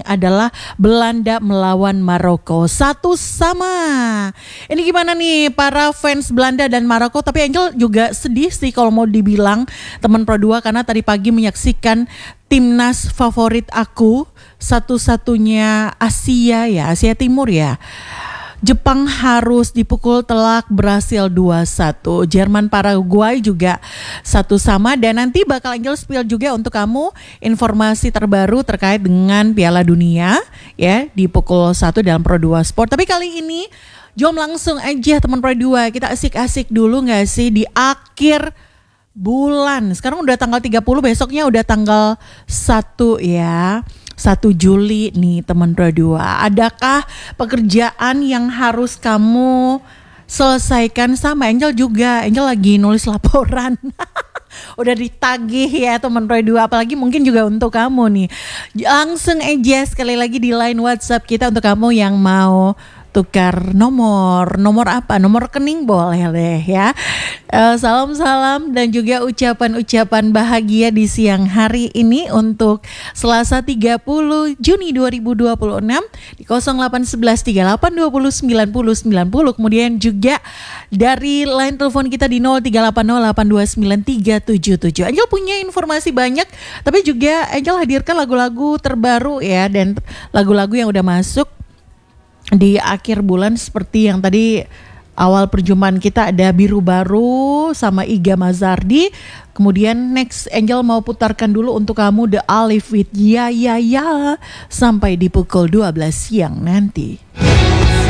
adalah Belanda melawan Maroko 1-1. Ini gimana nih para fans Belanda dan Maroko? Tapi Angel juga sedih sih kalau mau dibilang teman Pro 2, karena tadi pagi menyaksikan timnas favorit aku, satu-satunya Asia Timur ya. Jepang harus dipukul telak, berhasil 2-1. Jerman Paraguay juga 1-1. Dan nanti bakal Angel spill juga untuk kamu informasi terbaru terkait dengan Piala Dunia ya di pukul 1 dalam Pro 2 Sport. Tapi kali ini jom langsung aja teman Pro 2, kita asik-asik dulu gak sih di akhir bulan. Sekarang udah tanggal 30, besoknya udah tanggal 1 ya. 1 Juli nih teman Pro 2. Adakah pekerjaan yang harus kamu selesaikan? Sama Angel juga. Angel lagi nulis laporan. Udah ditagih ya teman Pro 2. Apalagi mungkin juga untuk kamu nih. Langsung aja sekali lagi di line WhatsApp kita untuk kamu yang mau tukar nomor apa? Nomor rekening boleh deh ya. Salam-salam dan juga ucapan-ucapan bahagia di siang hari ini untuk Selasa 30 Juni 2026 di 081138209090. Kemudian juga dari line telepon kita di 0380829377. Angel punya informasi banyak, tapi juga Angel hadirkan lagu-lagu terbaru ya, dan lagu-lagu yang udah masuk di akhir bulan seperti yang tadi awal perjumpaan kita ada Biru Baru sama Iga Mazardi. Kemudian next Angel mau putarkan dulu untuk kamu The Alif with Ya Ya Ya sampai di pukul 12 siang nanti.